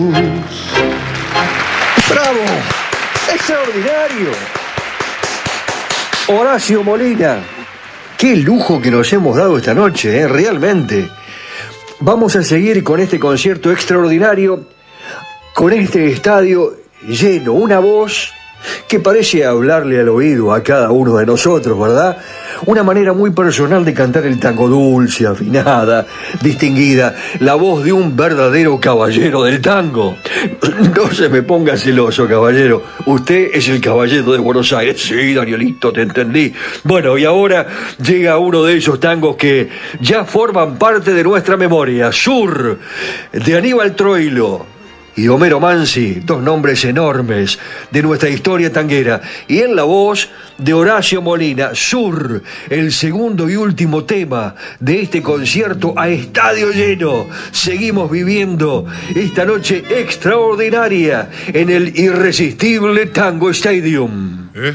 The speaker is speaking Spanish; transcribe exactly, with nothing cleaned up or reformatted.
¡Bravo! ¡Extraordinario! Horacio Molina, qué lujo que nos hemos dado esta noche, ¿eh? Realmente. Vamos a seguir con este concierto extraordinario, con este estadio lleno, una voz que parece hablarle al oído a cada uno de nosotros, ¿verdad? Una manera muy personal de cantar el tango, dulce, afinada, distinguida, la voz de un verdadero caballero del tango. No se me ponga celoso, caballero. Usted es el caballero de Buenos Aires. Sí, Danielito, te entendí. Bueno, y ahora llega uno de esos tangos que ya forman parte de nuestra memoria. Sur, de Aníbal Troilo y Homero Mansi, dos nombres enormes de nuestra historia tanguera, y en la voz de Horacio Molina, Sur, el segundo y último tema de este concierto a estadio lleno. Seguimos viviendo esta noche extraordinaria en el irresistible Tango Stadium.